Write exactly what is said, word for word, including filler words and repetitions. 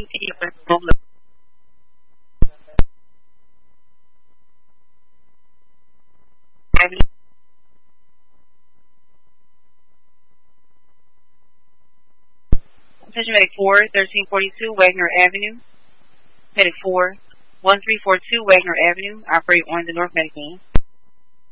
Avenue. Attention Medic four, thirteen forty-two Wagner Avenue. Medic four, one three four two Wagner Avenue. Operate on the North Medic Wing.